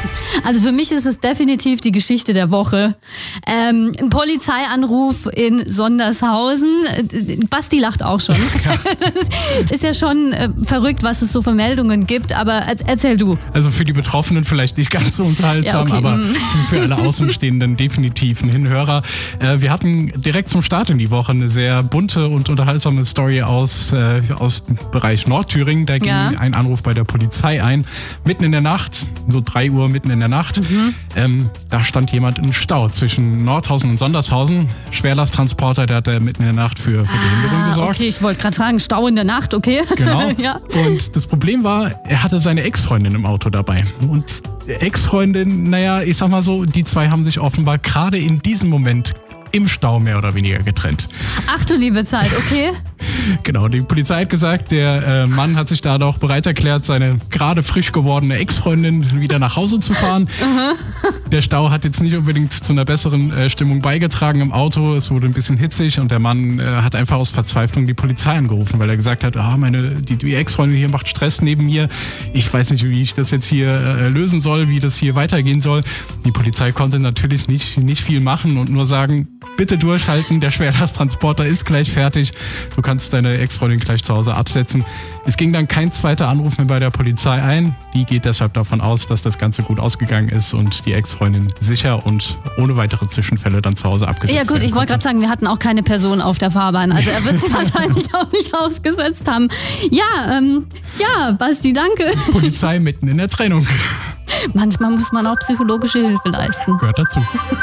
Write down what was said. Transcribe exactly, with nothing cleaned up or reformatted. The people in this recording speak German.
Also für mich ist es definitiv die Geschichte der Woche. Ähm, ein Polizeianruf in Sondershausen. Basti lacht auch schon. Ja. Das ist ja schon äh, verrückt, was es so für Meldungen gibt, aber erzähl du. Also für die Betroffenen vielleicht nicht ganz so unterhaltsam, ja, okay. aber für alle Außenstehenden definitiv ein Hinhörer. Äh, wir hatten direkt zum Start in die Woche eine sehr bunte und unterhaltsame Story aus, äh, aus dem Bereich Nordthüringen. Da ging ja. ein Anruf bei der Polizei ein, mitten in der Nacht, so drei Uhr mitten in der Nacht. Mhm. Ähm, da stand jemand im Stau zwischen Nordhausen und Sondershausen. Schwerlasttransporter, der hat da mitten in der Nacht für, für ah, Behinderung gesorgt. Okay, ich wollte gerade sagen, Stau in der Nacht, okay. Genau. ja. Und das Problem war, er hatte seine Ex-Freundin im Auto dabei. Und Ex-Freundin, naja, ich sag mal so, die zwei haben sich offenbar gerade in diesem Moment im Stau mehr oder weniger getrennt. Ach du liebe Zeit, okay. Genau, die Polizei hat gesagt, der äh, Mann hat sich da doch bereit erklärt, seine gerade frisch gewordene Ex-Freundin wieder nach Hause zu fahren. Uh-huh. Der Stau hat jetzt nicht unbedingt zu einer besseren äh, Stimmung beigetragen im Auto. Es wurde ein bisschen hitzig und der Mann äh, hat einfach aus Verzweiflung die Polizei angerufen, weil er gesagt hat, oh, meine, die, die Ex-Freundin hier macht Stress neben mir. Ich weiß nicht, wie ich das jetzt hier äh, lösen soll, wie das hier weitergehen soll. Die Polizei konnte natürlich nicht, nicht viel machen und nur sagen, bitte durchhalten, der Schwerlasttransporter ist gleich fertig. Du kannst deine Ex-Freundin gleich zu Hause absetzen. Es ging dann kein zweiter Anruf mehr bei der Polizei ein. Die geht deshalb davon aus, dass das Ganze gut ausgegangen ist und die Ex-Freundin sicher und ohne weitere Zwischenfälle dann zu Hause abgesetzt wird. Ja gut, ich wollte gerade sagen, wir hatten auch keine Person auf der Fahrbahn. Also er wird sie wahrscheinlich auch nicht ausgesetzt haben. Ja, ähm, ja, Basti, danke. Polizei mitten in der Trennung. Manchmal muss man auch psychologische Hilfe leisten. Gehört dazu.